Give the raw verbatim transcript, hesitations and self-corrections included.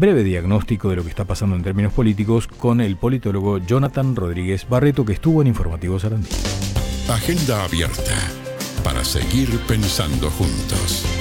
breve diagnóstico de lo que está pasando en términos políticos con el politólogo Jonathan Rodríguez Barreto, que estuvo en Informativo Sarandí. Agenda abierta para seguir pensando juntos.